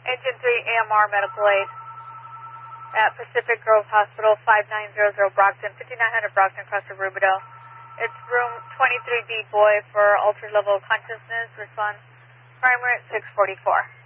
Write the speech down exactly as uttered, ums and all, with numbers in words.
Engine three, A M R Medical Aid at Pacific Grove Hospital, five nine zero zero Brockton, fifty-nine hundred Brockton, across the Rubidoux. It's room twenty-three B, boy, for altered level of consciousness. Respond primary at six forty-four.